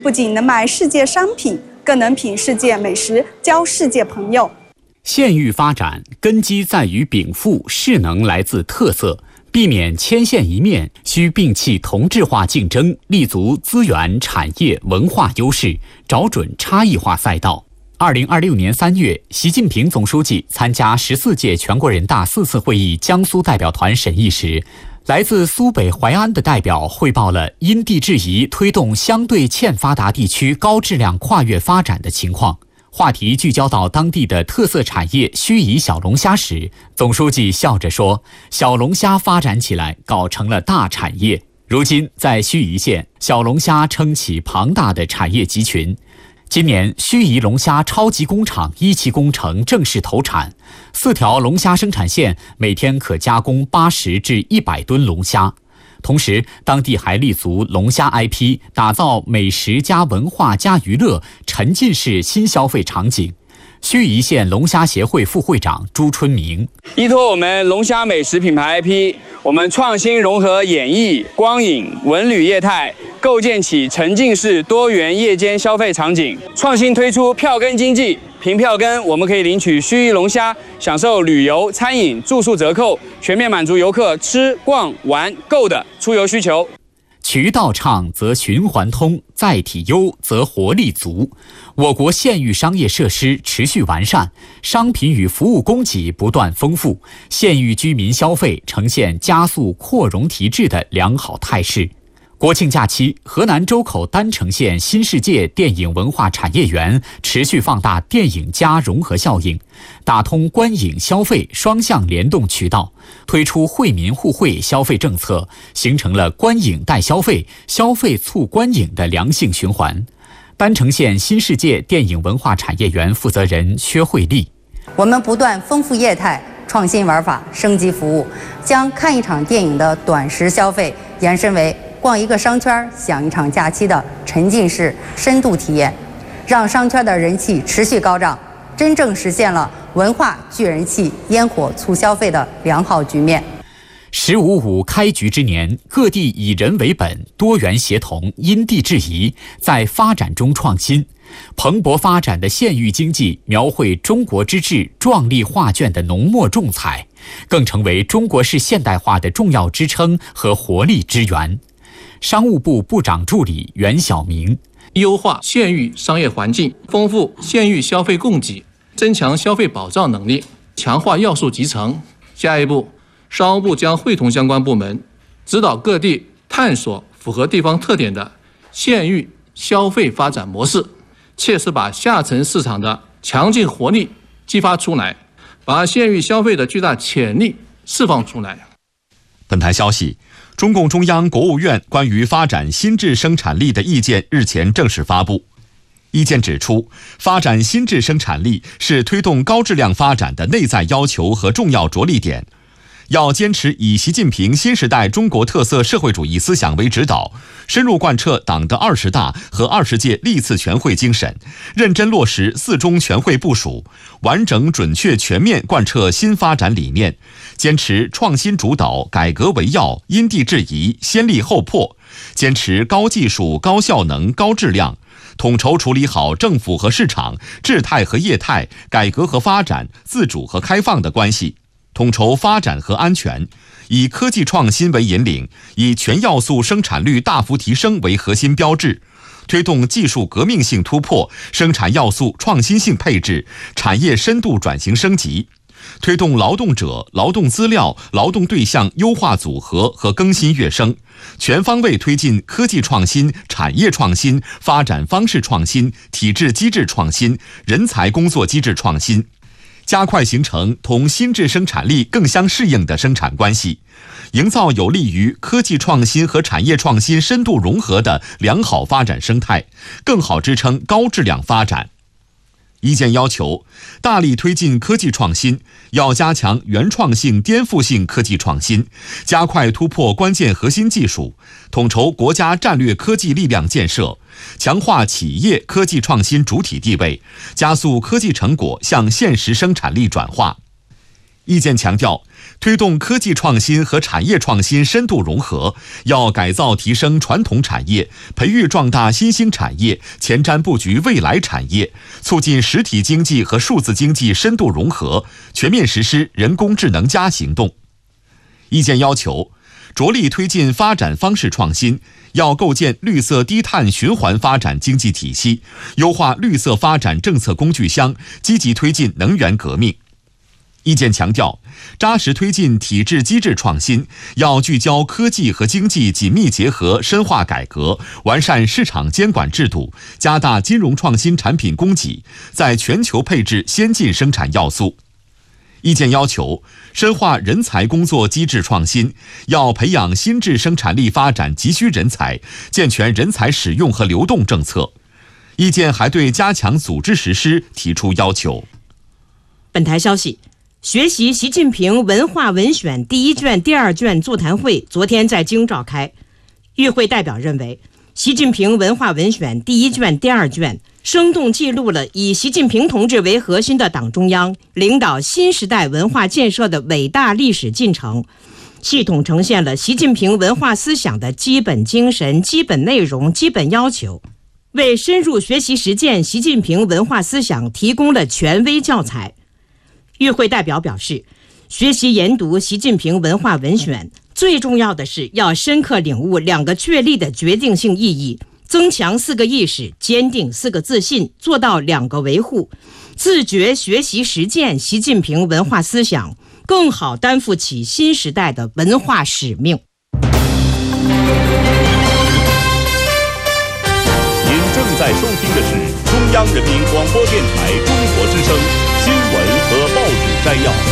不仅能卖世界商品，更能品世界美食，交世界朋友。 县域发展根基在于禀赋，势能来自特色。避免牵线一面，需摒弃同质化竞争，立足资源、产业、文化优势，找准差异化赛道。2026年3月，习近平总书记参加14届全国人大4次会议江苏代表团审议时，来自苏北淮安的代表汇报了因地制宜推动相对欠发达地区高质量跨越发展的情况。话题聚焦到当地的特色产业盱眙小龙虾时，总书记笑着说：“小龙虾发展起来，搞成了大产业。如今在盱眙县，小龙虾撑起庞大的产业集群。今年，盱眙龙虾超级工厂1期工程正式投产，4条龙虾生产线每天可加工80至100吨龙虾。”同时，当地还立足龙虾 IP， 打造美食加文化加娱乐沉浸式新消费场景。盱眙县龙虾协会副会长朱春明： 依托我们龙虾美食品牌 IP， 我们创新融合演艺、光影、文旅业态，构建起沉浸式多元夜间消费场景。创新推出票根经济，凭票根我们可以领取盱眙龙虾，享受旅游、餐饮、住宿折扣，全面满足游客吃、逛、玩、购的出游需求。 渠道畅则循环通，载体优则活力足。我国县域商业设施持续完善，商品与服务供给不断丰富，县域居民消费呈现加速扩容提质的良好态势。国庆假期，河南周口郸城县新世界电影文化产业园持续放大电影加融合效应，打通观影消费双向联动渠道，推出惠民互惠消费政策，形成了观影带消费、消费促观影的良性循环。郸城县新世界电影文化产业园负责人薛慧丽： 我们不断丰富业态，创新玩法，升级服务，将看一场电影的短时消费延伸为逛一个商圈、享一场假期的沉浸式深度体验，让商圈的人气持续高涨，真正实现了文化聚人气、烟火促消费的良好局面。 “15.5”开局之年，各地以人为本，多元协同，因地制宜，在发展中创新。蓬勃发展的县域经济描绘中国之治壮丽画卷的浓墨重彩，更成为中国式现代化的重要支撑和活力之源。商务部部长助理袁晓明： 优化县域商业环境，丰富县域消费供给，增强消费保障能力，强化要素集成。下一步，商务部将会同相关部门，指导各地探索符合地方特点的县域消费发展模式，切实把下沉市场的强劲活力激发出来，把县域消费的巨大潜力释放出来。 本台消息，中共中央、国务院关于发展新质生产力的意见日前正式发布。意见指出，发展新质生产力是推动高质量发展的内在要求和重要着力点。要坚持以习近平新时代中国特色社会主义思想为指导，深入贯彻党的20大和20届历次全会精神，认真落实4中全会部署，完整准确全面贯彻新发展理念，坚持创新主导、改革为要、因地制宜、先立后破，坚持高技术、高效能、高质量，统筹处理好政府和市场、制态和业态、改革和发展、自主和开放的关系，统筹发展和安全，以科技创新为引领，以全要素生产率大幅提升为核心标志，推动技术革命性突破、生产要素创新性配置、产业深度转型升级，推动劳动者、劳动资料、劳动对象优化组合和更新跃升，全方位推进科技创新、产业创新、发展方式创新、体制机制创新、人才工作机制创新，加快形成同新质生产力更相适应的生产关系，营造有利于科技创新和产业创新深度融合的良好发展生态，更好支撑高质量发展。意见要求，大力推进科技创新，要加强原创性、颠覆性科技创新，加快突破关键核心技术，统筹国家战略科技力量建设，强化企业科技创新主体地位，加速科技成果向现实生产力转化。 意见强调，推动科技创新和产业创新深度融合，要改造提升传统产业，培育壮大新兴产业，前瞻布局未来产业，促进实体经济和数字经济深度融合，全面实施人工智能+行动。意见要求，着力推进发展方式创新，要构建绿色低碳循环发展经济体系，优化绿色发展政策工具箱，积极推进能源革命。意见强调，扎实推进体制机制创新，要聚焦科技和经济紧密结合，深化改革，完善市场监管制度，加大金融创新产品供给，在全球配置先进生产要素。意见要求，深化人才工作机制创新，要培养新质生产力发展急需人才，健全人才使用和流动政策。意见还对加强组织实施提出要求。 本台消息，学习习近平文化文选第1卷、第2卷座谈会昨天在京召开。与会代表认为，习近平文化文选第1卷、第2卷生动记录了以习近平同志为核心的党中央领导新时代文化建设的伟大历史进程，系统呈现了习近平文化思想的基本精神、基本内容、基本要求，为深入学习实践习近平文化思想提供了权威教材。与会代表表示，学习研读习近平文化文选，最重要的是要深刻领悟2个确立的决定性意义，增强4个意识，坚定4个自信，做到2个维护，自觉学习实践习近平文化思想，更好担负起新时代的文化使命。 您正在收听的是中央人民广播电台中国之声新闻和报纸摘要。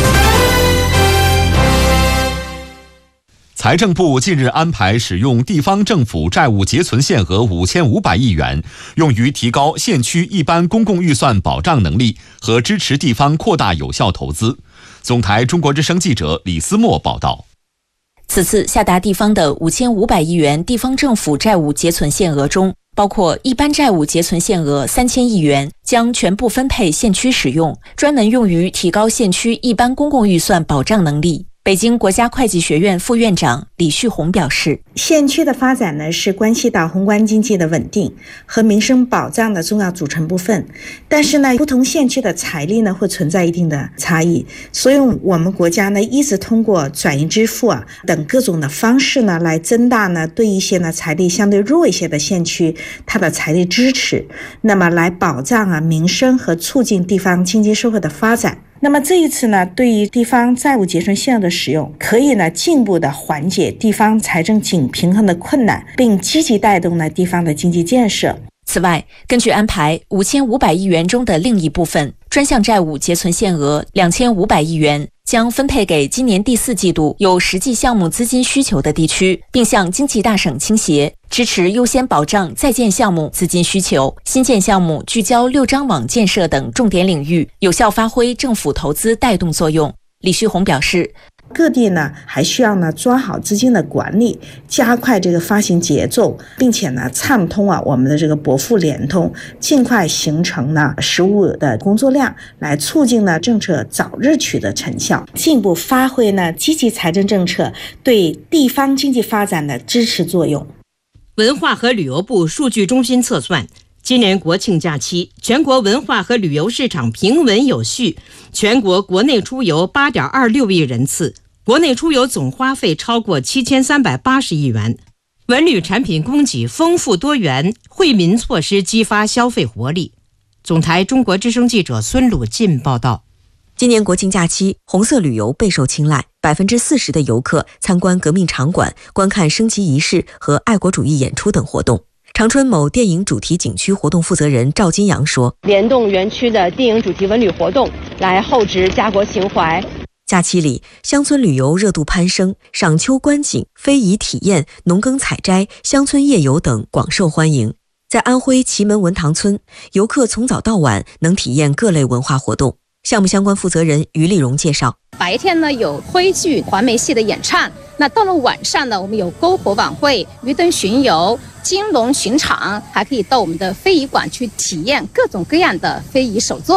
财政部近日安排使用地方政府债务结存限额5500亿元，用于提高县区一般公共预算保障能力和支持地方扩大有效投资。总台中国之声记者李思墨报道。 此次下达地方的5500亿元地方政府债务结存限额中，包括一般债务结存限额3000亿元，将全部分配县区使用，专门用于提高县区一般公共预算保障能力。北京国家会计学院副院长李旭红表示， 县区的发展呢，是关系到宏观经济的稳定和民生保障的重要组成部分。但是呢，不同县区的财力呢，会存在一定的差异。所以我们国家呢，一直通过转移支付等各种的方式呢，来增大呢对一些呢财力相对弱一些的县区它的财力支持，那么来保障民生和促进地方经济社会的发展。那么这一次呢，对于地方债务结存限额的使用，可以呢进一步的缓解地方财政紧平衡的困难，并积极带动呢地方的经济建设。 此外，根据安排，5500亿元中的另一部分专项债务结存限额2500亿元将分配给今年第4季度有实际项目资金需求的地区，并向经济大省倾斜，支持优先保障在建项目资金需求，新建项目聚焦6张网建设等重点领域，有效发挥政府投资带动作用。李旭红表示， 各地呢还需要呢抓好资金的管理，加快这个发行节奏，并且呢畅通我们的这个拨付联通，尽快形成呢实务的工作量，来促进呢政策早日取得成效，进一步发挥呢积极财政政策对地方经济发展的支持作用。 文化和旅游部数据中心测算，今年国庆假期，全国文化和旅游市场平稳有序，全国国内出游8.26亿人次，国内出游总花费超过7380亿元。文旅产品供给丰富多元，惠民措施激发消费活力。总台中国之声记者孙鲁进报道。 今年国庆假期，红色旅游备受青睐，40%的游客参观革命场馆，观看升旗仪式和爱国主义演出等活动。长春某电影主题景区活动负责人赵金阳说， 联动园区的电影主题文旅活动，来厚植家国情怀。 假期里，乡村旅游热度攀升，赏秋观景、非遗体验、农耕采摘、乡村夜游等广受欢迎。在安徽祁门文塘村，游客从早到晚能体验各类文化活动。项目相关负责人于丽荣介绍， 白天呢有徽剧、环梅戏的演唱，那到了晚上呢，我们有篝火晚会、鱼灯巡游、金龙巡场，还可以到我们的非遗馆去体验各种各样的非遗手作。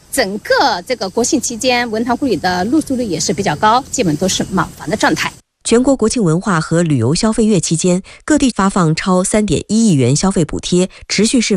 整个这个国庆期间，文坛护理的入住率也是比较高，基本都是满房的状态。 全国国庆文化和旅游消费月期间，各地发放超3.1亿元消费补贴，持续释放